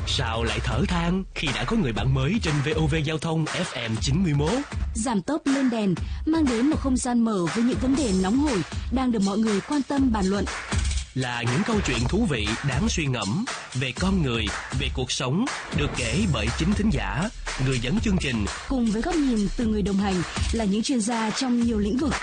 Sao lại thở than khi đã có người bạn mới trên VOV Giao thông FM 91? Giảm tốc lên đèn mang đến một không gian mở với những vấn đề nóng hổi đang được mọi người quan tâm bàn luận. Là những câu chuyện thú vị đáng suy ngẫm về con người, về cuộc sống, được kể bởi chính thính giả, người dẫn chương trình. Cùng với góc nhìn từ người đồng hành là những chuyên gia trong nhiều lĩnh vực.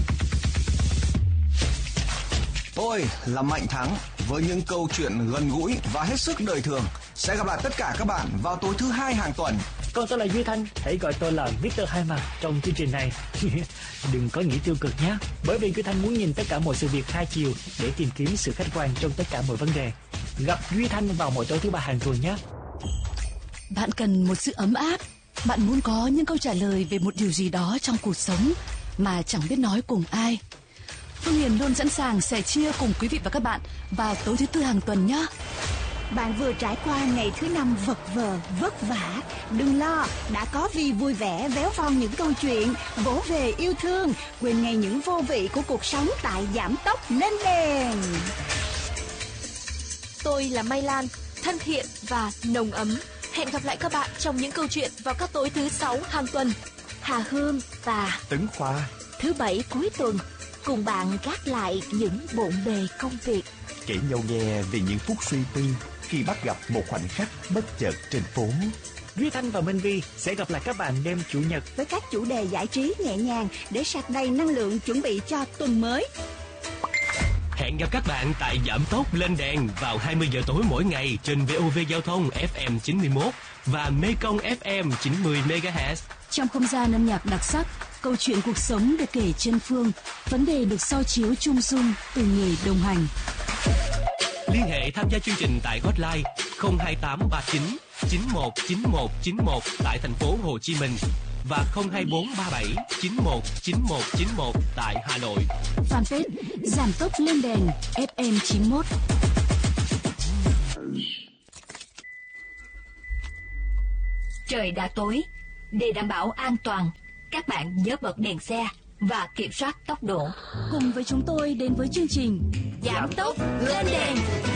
Tôi là Mạnh Thắng với những câu chuyện gần gũi và hết sức đời thường. Sẽ gặp lại tất cả các bạn vào tối thứ Hai hàng tuần. Còn tôi là Duy Thanh, hãy gọi tôi là Victor Hai Mặt trong chương trình này. Đừng có nghĩ tiêu cực nhé, bởi vì Duy Thanh muốn nhìn tất cả mọi sự việc hai chiều để tìm kiếm sự khách quan trong tất cả mọi vấn đề. Gặp Duy Thanh vào mỗi tối thứ Ba hàng tuần nhé. Bạn cần một sự ấm áp. Bạn muốn có những câu trả lời về một điều gì đó trong cuộc sống mà chẳng biết nói cùng ai. Phương Hiền luôn sẵn sàng sẻ chia cùng quý vị và các bạn vào tối thứ Tư hàng tuần nhé. Bạn vừa trải qua ngày thứ Năm vật vờ, vất vả. Đừng lo, đã có Vi vui vẻ véo von những câu chuyện, vỗ về yêu thương, quên ngay những vô vị của cuộc sống tại Giảm Tốc Lên Đèn. Tôi là Mai Lan, thân thiện và nồng ấm. Hẹn gặp lại các bạn trong những câu chuyện vào các tối thứ Sáu hàng tuần. Hà Hương và Tấn Khoa thứ Bảy cuối tuần cùng bạn gác lại những bộn bề công việc, kể nhau nghe về những phút suy tư khi bắt gặp một khoảnh khắc bất chợt trên phố. Duy Thanh và Minh Vi sẽ gặp lại các bạn đêm Chủ nhật với các chủ đề giải trí nhẹ nhàng để sạc đầy năng lượng chuẩn bị cho tuần mới. Hẹn gặp các bạn tại Giảm Tốc Lên Đèn vào 20 giờ tối mỗi ngày trên VOV Giao thông FM 91 và Mekong FM 90 MHz. Trong không gian âm nhạc đặc sắc, câu chuyện cuộc sống được kể chân phương, vấn đề được soi chiếu chung dung từ người đồng hành. Liên hệ tham gia chương trình tại hotline 02839 919191 tại thành phố Hồ Chí Minh và 02437 919191 tại Hà Nội. Fanpage Giảm Tốc Lên Đèn FM 91. Trời đã tối, để đảm bảo an toàn, các bạn nhớ bật đèn xe và kiểm soát tốc độ. Cùng với chúng tôi đến với chương trình Giảm Tốc Lên Đèn.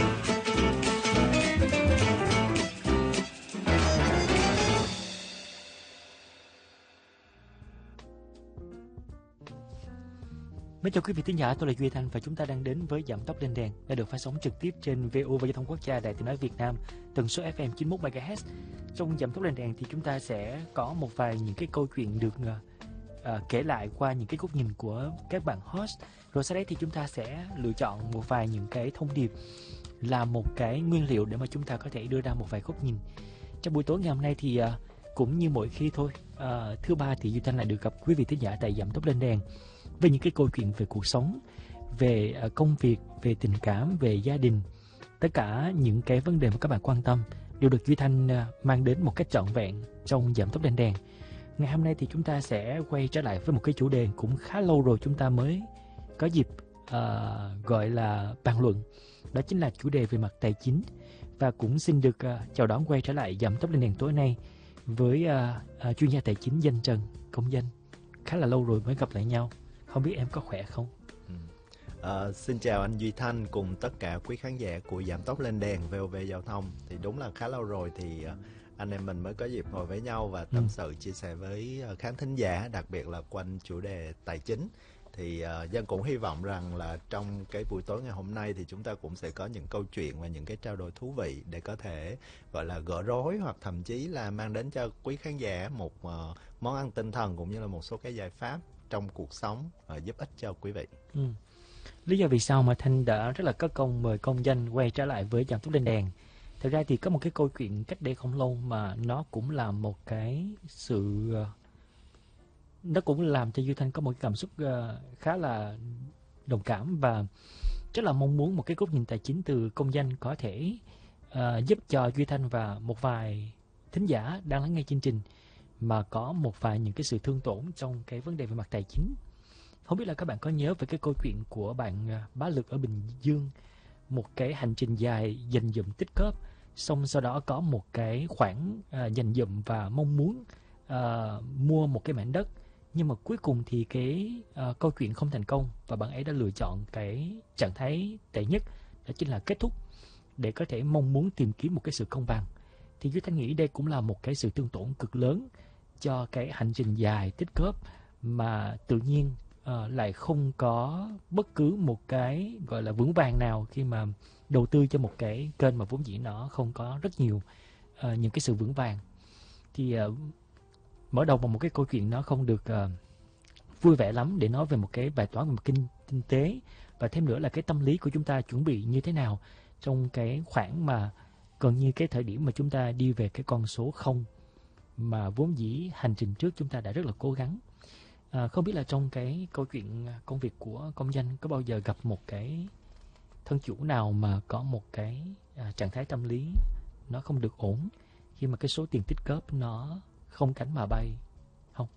Mến chào quý vị thính giả, tôi là Duy Thanh và chúng ta đang đến với Giảm Tốc Lên Đèn đã được phát sóng trực tiếp trên VOV Giao thông Quốc gia Đài Tiếng nói Việt Nam, tần số FM 91 MHz. Trong Giảm Tốc Lên Đèn thì chúng ta sẽ có một vài những cái câu chuyện được kể lại qua những cái góc nhìn của các bạn host. Rồi sau đấy thì chúng ta sẽ lựa chọn một vài những cái thông điệp là một cái nguyên liệu để mà chúng ta có thể đưa ra một vài góc nhìn. Trong buổi tối ngày hôm nay thì cũng như mỗi khi thôi, thứ Ba thì Duy Thanh lại được gặp quý vị thính giả tại Giảm Tốc Lên Đèn với những cái câu chuyện về cuộc sống, về công việc, về tình cảm, về gia đình. Tất cả những cái vấn đề mà các bạn quan tâm đều được Duy Thanh mang đến một cách trọn vẹn trong Giảm Tốc Lên Đèn. Ngày hôm nay thì chúng ta sẽ quay trở lại với một cái chủ đề cũng khá lâu rồi chúng ta mới có dịp gọi là bàn luận. Đó chính là chủ đề về mặt tài chính. Và cũng xin được chào đón quay trở lại Giảm Tốc Lên Đèn tối nay với chuyên gia tài chính Danh Trần, công danh. Khá là lâu rồi mới gặp lại nhau. Không biết em có khỏe không? Xin chào anh Duy Thanh cùng tất cả quý khán giả của Giảm Tốc Lên Đèn VOV Giao thông. Thì đúng là khá lâu rồi thì anh em mình mới có dịp ngồi với nhau và tâm sự chia sẻ với khán thính giả, đặc biệt là quanh chủ đề tài chính. Thì Dân cũng hy vọng rằng là trong cái buổi tối ngày hôm nay thì chúng ta cũng sẽ có những câu chuyện và những cái trao đổi thú vị để có thể gọi là gỡ rối hoặc thậm chí là mang đến cho quý khán giả một món ăn tinh thần cũng như là một số cái giải pháp trong cuộc sống giúp ích cho quý vị. Lý do vì sao mà Thanh đã rất là có công mời công danh quay trở lại với Giảm Tốc Lên Đèn. Thực ra thì có một cái câu chuyện cách đây không lâu mà nó cũng là một cái sự... nó cũng làm cho Duy Thanh có một cái cảm xúc khá là đồng cảm và rất là mong muốn một cái góc nhìn tài chính từ công danh có thể giúp cho Duy Thanh và một vài thính giả đang lắng nghe chương trình mà có một vài những cái sự thương tổn trong cái vấn đề về mặt tài chính. Không biết là các bạn có nhớ về cái câu chuyện của bạn Bá Lực ở Bình Dương, một cái hành trình dài dành dụm tích góp, xong sau đó có một cái khoản dành dụm và mong muốn mua một cái mảnh đất, nhưng mà cuối cùng thì cái câu chuyện không thành công và bạn ấy đã lựa chọn cái trạng thái tệ nhất, đó chính là kết thúc để có thể mong muốn tìm kiếm một cái sự công bằng. thì Duy Thanh nghĩ đây cũng là một cái sự tương tổn cực lớn cho cái hành trình dài tích góp mà tự nhiên lại không có bất cứ một cái gọi là vững vàng nào khi mà đầu tư cho một cái kênh mà vốn dĩ nó không có rất nhiều những cái sự vững vàng. Thì mở đầu bằng một cái câu chuyện nó không được vui vẻ lắm để nói về một cái bài toán về mặt kinh tế, và thêm nữa là cái tâm lý của chúng ta chuẩn bị như thế nào trong cái khoảng mà gần như cái thời điểm mà chúng ta đi về cái con số 0 mà vốn dĩ hành trình trước chúng ta đã rất là cố gắng. Không biết là trong cái câu chuyện công việc của công danh có bao giờ gặp một cái thân chủ nào mà có một cái trạng thái tâm lý nó không được ổn khi mà cái số tiền tích góp nó không cánh mà bay không?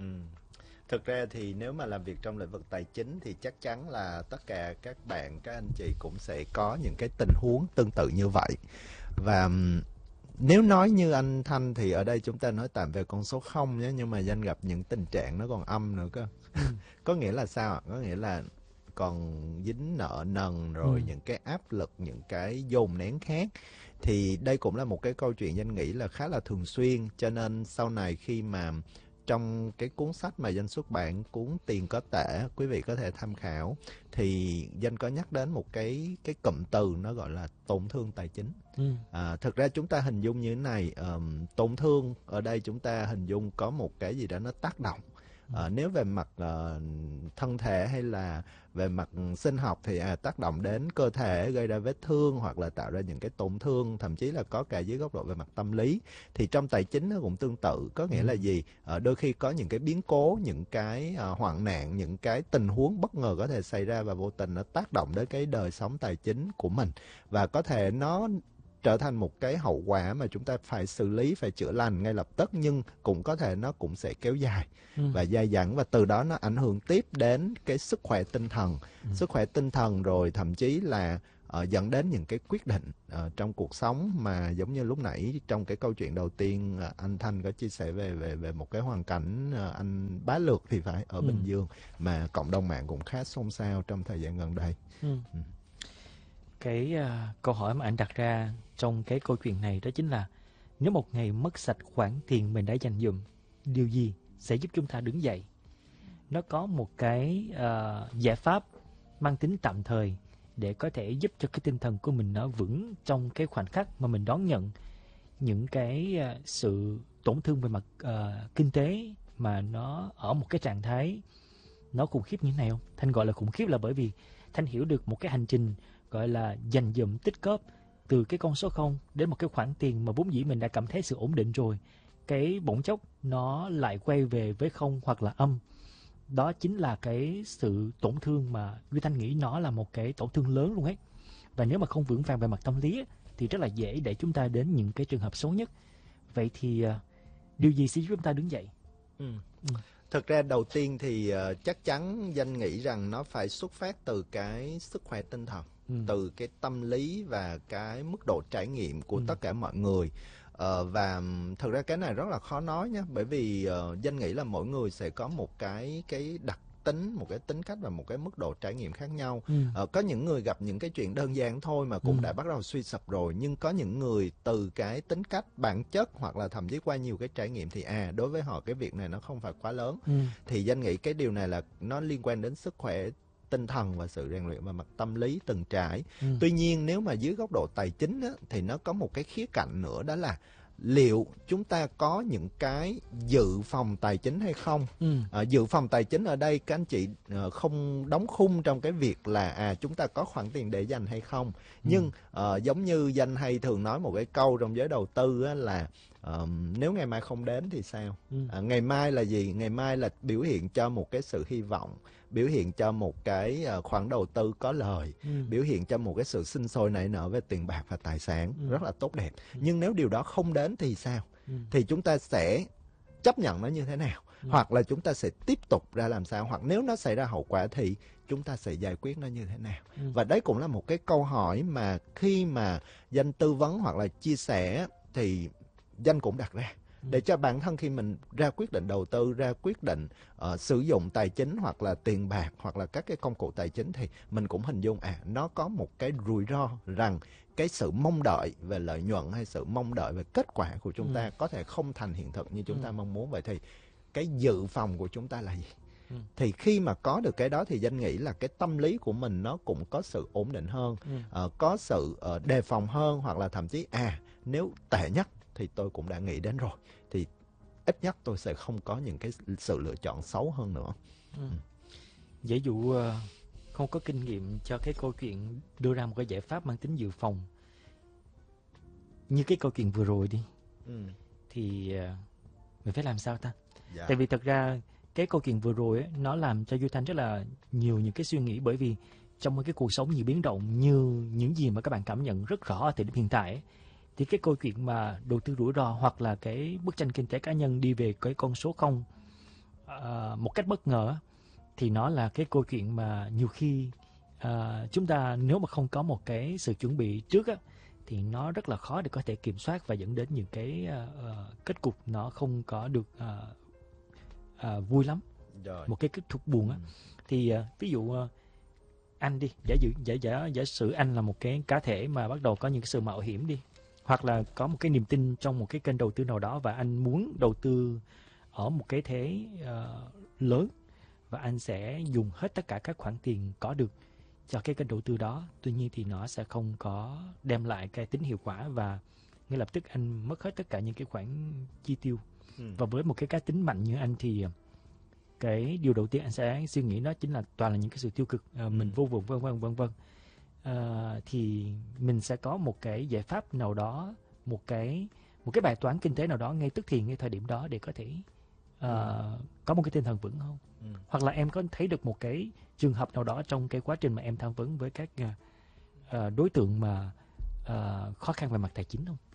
Thực ra thì nếu mà làm việc trong lĩnh vực tài chính thì chắc chắn là tất cả các bạn, các anh chị cũng sẽ có những cái tình huống tương tự như vậy. Và nếu nói như anh Thanh thì ở đây chúng ta nói tạm về con số 0 nhé, nhưng mà Danh gặp những tình trạng nó còn âm nữa cơ. Có nghĩa là sao ạ? Có nghĩa là còn dính nợ nần rồi những cái áp lực, những cái dồn nén khác. Thì đây cũng là một cái câu chuyện Danh nghĩ là khá là thường xuyên, cho nên sau này khi mà trong cái cuốn sách mà Danh xuất bản, cuốn Tiền Có Tể, quý vị có thể tham khảo, thì Danh có nhắc đến một cái cụm từ nó gọi là tổn thương tài chính. Thực ra chúng ta hình dung như thế này, tổn thương ở đây chúng ta hình dung có một cái gì đó nó tác động. Nếu về mặt thân thể hay là về mặt sinh học thì tác động đến cơ thể, gây ra vết thương hoặc là tạo ra những cái tổn thương, thậm chí là có cả dưới góc độ về mặt tâm lý. Thì trong tài chính nó cũng tương tự, có nghĩa là gì? Đôi khi có những cái biến cố, những cái hoạn nạn, những cái tình huống bất ngờ có thể xảy ra và vô tình nó tác động đến cái đời sống tài chính của mình, và có thể nó trở thành một cái hậu quả mà chúng ta phải xử lý, phải chữa lành ngay lập tức, nhưng cũng có thể nó cũng sẽ kéo dài và dai dẳng, và từ đó nó ảnh hưởng tiếp đến cái sức khỏe tinh thần, sức khỏe tinh thần rồi thậm chí là dẫn đến những cái quyết định trong cuộc sống mà giống như lúc nãy trong cái câu chuyện đầu tiên anh Thanh có chia sẻ về một cái hoàn cảnh anh Bá Lược thì phải ở Bình Dương mà cộng đồng mạng cũng khá xôn xao trong thời gian gần đây. Cái câu hỏi mà anh đặt ra trong cái câu chuyện này đó chính là nếu một ngày mất sạch khoản tiền mình đã dành dụm, điều gì sẽ giúp chúng ta đứng dậy? Nó có một cái giải pháp mang tính tạm thời để có thể giúp cho cái tinh thần của mình nó vững trong cái khoảnh khắc mà mình đón nhận những cái sự tổn thương về mặt kinh tế mà nó ở một cái trạng thái nó khủng khiếp như thế này không? Thanh gọi là khủng khiếp là bởi vì Thanh hiểu được một cái hành trình gọi là dành dụm tích góp từ cái con số 0 đến một cái khoản tiền mà vốn dĩ mình đã cảm thấy sự ổn định rồi, cái bỗng chốc nó lại quay về với 0 hoặc là âm. Đó chính là cái sự tổn thương mà Duy Thanh nghĩ nó là một cái tổn thương lớn luôn ấy. Và nếu mà không vững vàng về mặt tâm lý thì rất là dễ để chúng ta đến những cái trường hợp xấu nhất. Vậy thì điều gì sẽ giúp chúng ta đứng dậy? Thực ra đầu tiên thì chắc chắn Danh nghĩ rằng nó phải xuất phát từ cái sức khỏe tinh thần, từ cái tâm lý và cái mức độ trải nghiệm của tất cả mọi người. Và thực ra cái này rất là khó nói nhé, bởi vì Danh nghĩ là mỗi người sẽ có một cái đặc tính, một cái tính cách và một cái mức độ trải nghiệm khác nhau. Có những người gặp những cái chuyện đơn giản thôi mà cũng đã bắt đầu suy sụp rồi, nhưng có những người từ cái tính cách, bản chất hoặc là thậm chí qua nhiều cái trải nghiệm thì đối với họ cái việc này nó không phải quá lớn. Thì Danh nghĩ cái điều này là nó liên quan đến sức khỏe tinh thần và sự rèn luyện về mặt tâm lý từng trải. Tuy nhiên nếu mà dưới góc độ tài chính thì nó có một cái khía cạnh nữa, đó là liệu chúng ta có những cái dự phòng tài chính hay không? Dự phòng tài chính ở đây các anh chị không đóng khung trong cái việc là chúng ta có khoản tiền để dành hay không. Nhưng giống như Danh hay thường nói một cái câu trong giới đầu tư là nếu ngày mai không đến thì sao? Ngày mai là gì? Ngày mai là biểu hiện cho một cái sự hy vọng, biểu hiện cho một cái khoản đầu tư có lời, biểu hiện cho một cái sự sinh sôi nảy nở về tiền bạc và tài sản rất là tốt đẹp. Nhưng nếu điều đó không đến thì sao? Thì chúng ta sẽ chấp nhận nó như thế nào? Hoặc là chúng ta sẽ tiếp tục ra làm sao? Hoặc nếu nó xảy ra hậu quả thì chúng ta sẽ giải quyết nó như thế nào? Và đấy cũng là một cái câu hỏi mà khi mà Danh tư vấn hoặc là chia sẻ thì Danh cũng đặt ra để cho bản thân khi mình ra quyết định đầu tư, ra quyết định sử dụng tài chính hoặc là tiền bạc hoặc là các cái công cụ tài chính thì mình cũng hình dung nó có một cái rủi ro rằng cái sự mong đợi về lợi nhuận hay sự mong đợi về kết quả của chúng ta có thể không thành hiện thực như chúng ta mong muốn. Vậy thì cái dự phòng của chúng ta là gì? Thì khi mà có được cái đó thì Danh nghĩ là cái tâm lý của mình nó cũng có sự ổn định hơn, có sự đề phòng hơn, hoặc là thậm chí nếu tệ nhất thì tôi cũng đã nghĩ đến rồi, thì ít nhất tôi sẽ không có những cái sự lựa chọn xấu hơn nữa. Giả dụ không có kinh nghiệm cho cái câu chuyện đưa ra một cái giải pháp mang tính dự phòng như cái câu chuyện vừa rồi đi, thì mình phải làm sao ta? Tại vì thật ra cái câu chuyện vừa rồi ấy, nó làm cho Duy Thanh rất là nhiều những cái suy nghĩ, bởi vì trong một cái cuộc sống nhiều biến động như những gì mà các bạn cảm nhận rất rõ ở thời điểm hiện tại ấy, thì cái câu chuyện mà đầu tư rủi ro hoặc là cái bức tranh kinh tế cá nhân đi về cái con số 0 một cách bất ngờ, thì nó là cái câu chuyện mà nhiều khi chúng ta nếu mà không có một cái sự chuẩn bị trước á, thì nó rất là khó để có thể kiểm soát và dẫn đến những cái kết cục nó không có được vui lắm, một cái kết thúc buồn á. Thì ví dụ anh đi, giả sử anh là một cái cá thể mà bắt đầu có những cái sự mạo hiểm đi, hoặc là có một cái niềm tin trong một cái kênh đầu tư nào đó, và anh muốn đầu tư ở một cái thế lớn, và anh sẽ dùng hết tất cả các khoản tiền có được cho cái kênh đầu tư đó. Tuy nhiên thì nó sẽ không có đem lại cái tính hiệu quả, và ngay lập tức anh mất hết tất cả những cái khoản chi tiêu. Và với một cái cá tính mạnh như anh thì cái điều đầu tiên anh sẽ suy nghĩ đó chính là toàn là những cái sự tiêu cực, mình vô vọng vân vân. Thì mình sẽ có một cái giải pháp nào đó, một cái bài toán kinh tế nào đó ngay tức thì, ngay thời điểm đó, để có thể có một cái tinh thần vững không? Hoặc là em có thấy được một cái trường hợp nào đó trong cái quá trình mà em tham vấn với các đối tượng mà khó khăn về mặt tài chính không?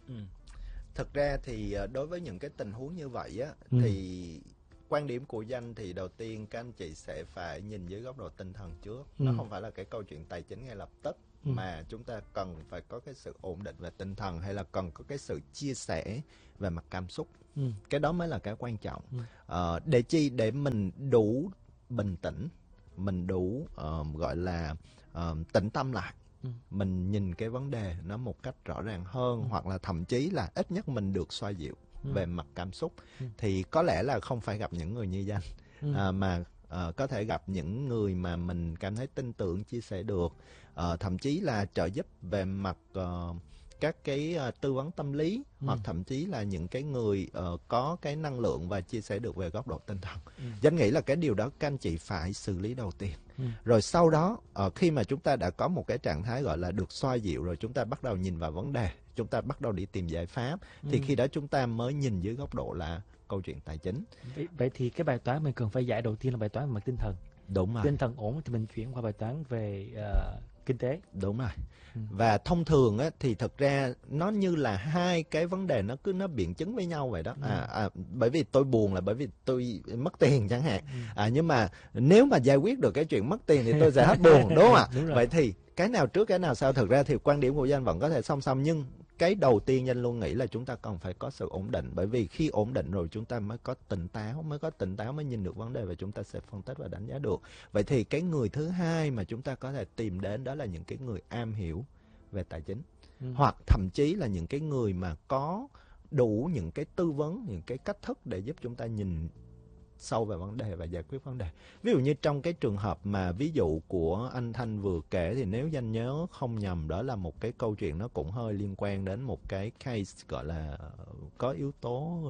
Thực ra thì đối với những cái tình huống như vậy á, thì quan điểm của Danh thì đầu tiên các anh chị sẽ phải nhìn dưới góc độ tinh thần trước. Nó không phải là cái câu chuyện tài chính ngay lập tức, mà chúng ta cần phải có cái sự ổn định về tinh thần, hay là cần có cái sự chia sẻ về mặt cảm xúc. Cái đó mới là cái quan trọng. Để chi? Để mình đủ bình tĩnh, mình đủ gọi là tĩnh tâm lại, mình nhìn cái vấn đề nó một cách rõ ràng hơn, hoặc là thậm chí là ít nhất mình được xoa dịu về mặt cảm xúc. Thì có lẽ là không phải gặp những người như Danh, mà có thể gặp những người mà mình cảm thấy tin tưởng, chia sẻ được, thậm chí là trợ giúp về mặt các cái tư vấn tâm lý, hoặc thậm chí là những cái người có cái năng lượng và chia sẻ được về góc độ tinh thần. Danh nghĩ là cái điều đó các anh chị phải xử lý đầu tiên. Rồi sau đó khi mà chúng ta đã có một cái trạng thái gọi là được xoa dịu rồi, chúng ta bắt đầu nhìn vào vấn đề, chúng ta bắt đầu đi tìm giải pháp, thì khi đó chúng ta mới nhìn dưới góc độ là câu chuyện tài chính. Vậy thì cái bài toán mình cần phải giải đầu tiên là bài toán về mặt tinh thần. Đúng rồi. Tinh thần ổn thì mình chuyển qua bài toán về kinh tế. Đúng rồi. Và thông thường á, thì thực ra nó như là hai cái vấn đề nó biện chứng với nhau vậy đó. Bởi vì tôi buồn là bởi vì tôi mất tiền chẳng hạn. Nhưng mà nếu mà giải quyết được cái chuyện mất tiền thì tôi sẽ hết buồn, đúng không ạ? Vậy thì cái nào trước cái nào sau? Thực ra thì quan điểm của Danh vẫn có thể song song, nhưng cái đầu tiên Danh luôn nghĩ là chúng ta cần phải có sự ổn định. Bởi vì khi ổn định rồi chúng ta mới có tỉnh táo, mới nhìn được vấn đề và chúng ta sẽ phân tích và đánh giá được. Vậy thì cái người thứ hai mà chúng ta có thể tìm đến đó là những cái người am hiểu về tài chính, hoặc thậm chí là những cái người mà có đủ những cái tư vấn, những cái cách thức để giúp chúng ta nhìn sâu về vấn đề và giải quyết vấn đề. Ví dụ như trong cái trường hợp mà ví dụ của anh Thanh vừa kể, thì nếu Danh nhớ không nhầm, đó là một cái câu chuyện nó cũng hơi liên quan đến một cái case gọi là có yếu tố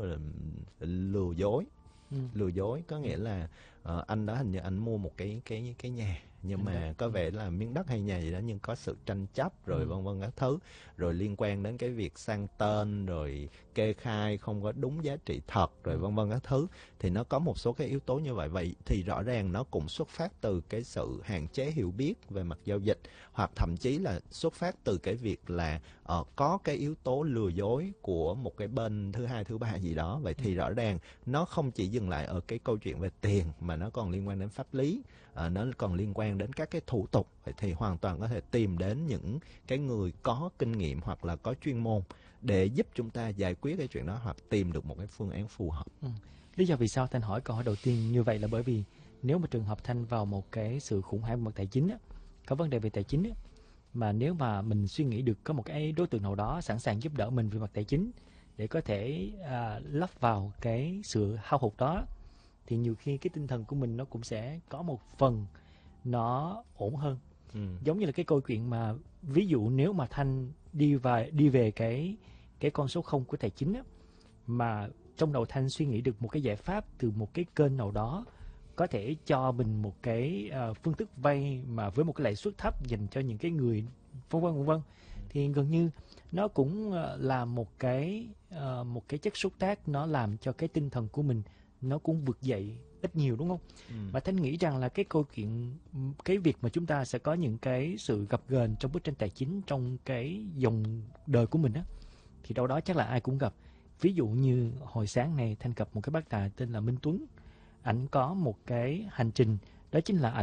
lừa dối. Lừa dối có nghĩa là anh đó hình như anh mua một cái nhà, nhưng mà có vẻ là miếng đất hay nhà gì đó, nhưng có sự tranh chấp rồi vân vân các thứ, rồi liên quan đến cái việc sang tên, rồi kê khai không có đúng giá trị thật, rồi vân vân các thứ. Thì nó có một số cái yếu tố như vậy. Vậy thì rõ ràng nó cũng xuất phát từ cái sự hạn chế hiểu biết về mặt giao dịch, hoặc thậm chí là xuất phát từ cái việc là có cái yếu tố lừa dối của một cái bên thứ hai, thứ ba gì đó. Vậy thì rõ ràng nó không chỉ dừng lại ở cái câu chuyện về tiền, mà nó còn liên quan đến pháp lý, nó còn liên quan đến các cái thủ tục. Vậy thì hoàn toàn có thể tìm đến những cái người có kinh nghiệm hoặc là có chuyên môn để giúp chúng ta giải quyết cái chuyện đó, hoặc tìm được một cái phương án phù hợp. Lý do vì sao Thanh hỏi câu hỏi đầu tiên như vậy là bởi vì nếu mà trường hợp Thanh vào một cái sự khủng hoảng về mặt tài chính á, có vấn đề về tài chính á, mà nếu mà mình suy nghĩ được có một cái đối tượng nào đó sẵn sàng giúp đỡ mình về mặt tài chính để có thể lấp vào cái sự hao hụt đó, thì nhiều khi cái tinh thần của mình nó cũng sẽ có một phần nó ổn hơn. Giống như là cái câu chuyện mà ví dụ nếu mà Thanh đi về cái con số 0 của tài chính á, mà trong đầu Thanh suy nghĩ được một cái giải pháp từ một cái kênh nào đó có thể cho mình một cái phương thức vay mà với một cái lãi suất thấp dành cho những cái người vân vân, thì gần như nó cũng là một cái chất xúc tác, nó làm cho cái tinh thần của mình nó cũng vực dậy ít nhiều, đúng không? Và Thanh nghĩ rằng là cái câu chuyện, cái việc mà chúng ta sẽ có những cái sự gập ghềnh trong bức tranh tài chính trong cái dòng đời của mình á, thì đâu đó chắc là ai cũng gặp. Ví dụ như hồi sáng này Thanh gặp một cái bác tài tên là Minh Tuấn. Ảnh có một cái hành trình, đó chính là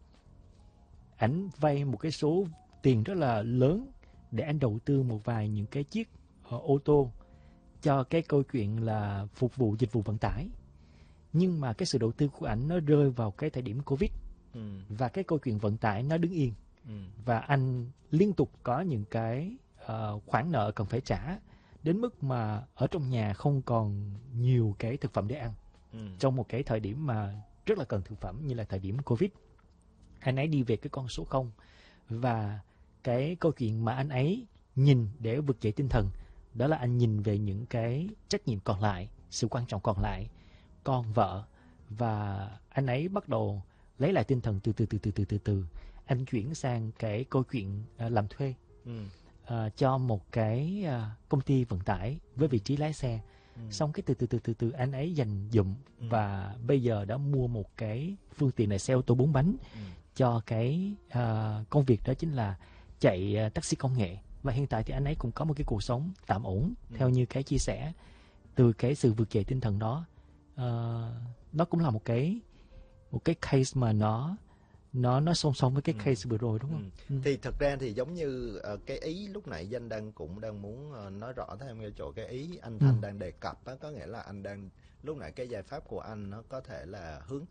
ảnh vay một cái số tiền rất là lớn để anh đầu tư một vài những cái chiếc ô tô cho cái câu chuyện là phục vụ dịch vụ vận tải. Nhưng mà cái sự đầu tư của ảnh nó rơi vào cái thời điểm Covid, và cái câu chuyện vận tải nó đứng yên, và anh liên tục có những cái khoản nợ cần phải trả, đến mức mà ở trong nhà không còn nhiều cái thực phẩm để ăn. Trong một cái thời điểm mà rất là cần thực phẩm như là thời điểm Covid, anh ấy đi về cái con số 0. Và cái câu chuyện mà anh ấy nhìn để vực dậy tinh thần, đó là anh nhìn về những cái trách nhiệm còn lại, sự quan trọng còn lại, con, vợ. Và anh ấy bắt đầu lấy lại tinh thần từ. Anh chuyển sang cái câu chuyện làm thuê cho một cái công ty vận tải với vị trí lái xe. Xong cái từ anh ấy dành dụm và bây giờ đã mua một cái phương tiện là xe ô tô 4 bánh cho cái công việc đó chính là chạy taxi công nghệ. Và hiện tại thì anh ấy cũng có một cái cuộc sống tạm ổn theo như cái chia sẻ. Từ cái sự vực dậy tinh thần đó, nó cũng là một cái case mà nó song song với cái case vừa rồi, đúng không? Thì thật ra thì giống như cái ý lúc nãy Danh cũng đang muốn nói rõ thêm cái chỗ cái ý anh Thanh đang đề cập á, có nghĩa là anh đang lúc nãy cái giải pháp của anh nó có thể là hướng